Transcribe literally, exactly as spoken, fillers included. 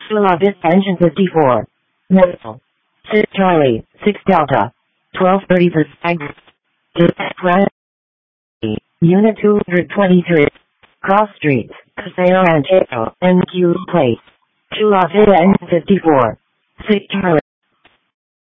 Sula Vista Engine fifty-four. Missile. six Charlie, six Delta. twelve thirty for Spaghetti. Unit two twenty-three. Cross Street, Paseo Ranchero, N Q Place. Sula Vista Engine fifty-four. six Charlie.